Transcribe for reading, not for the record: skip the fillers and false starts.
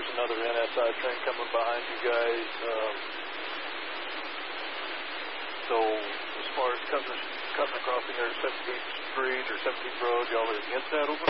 another NSI train coming behind you guys. So as far as cutting across the 17th Street or 17th Road, y'all are against that open